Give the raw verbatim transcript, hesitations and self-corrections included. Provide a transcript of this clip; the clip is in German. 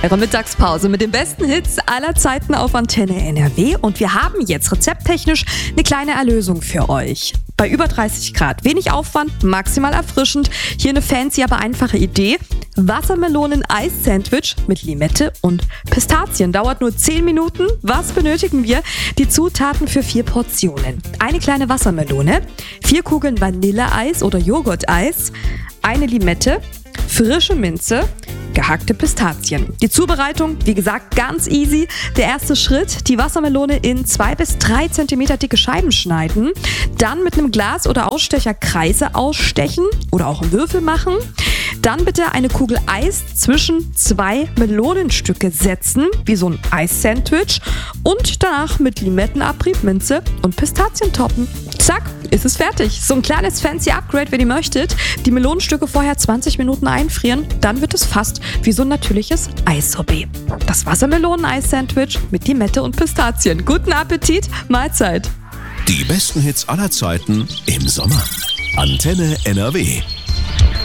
Eure Mittagspause mit den besten Hits aller Zeiten auf Antenne N R W und wir haben jetzt rezepttechnisch eine kleine Erlösung für euch. Bei über dreißig Grad, wenig Aufwand, maximal erfrischend. Hier eine fancy, aber einfache Idee. Wassermelonen-Eis-Sandwich mit Limette und Pistazien. Dauert nur zehn Minuten. Was benötigen wir? Die Zutaten für vier Portionen. Eine kleine Wassermelone, vier Kugeln Vanilleeis oder Joghurteis, eine Limette, frische Minze, gehackte Pistazien. Die Zubereitung, wie gesagt, ganz easy. Der erste Schritt, die Wassermelone in zwei bis drei Zentimeter dicke Scheiben schneiden. Dann mit einem Glas oder Ausstecher Kreise ausstechen oder auch einen Würfel machen. Dann bitte eine Kugel Eis zwischen zwei Melonenstücke setzen, wie so ein Eis-Sandwich. Und danach mit Limettenabrieb, Minze und Pistazien toppen. Zack, ist es fertig. So ein kleines fancy Upgrade, wenn ihr möchtet. Die Melonenstücke vorher zwanzig Minuten einfrieren, dann wird es fast wie so ein natürliches Eissorbet. Das Wassermelonen-Eis-Sandwich mit Limette und Pistazien. Guten Appetit, Mahlzeit! Die besten Hits aller Zeiten im Sommer. Antenne N R W.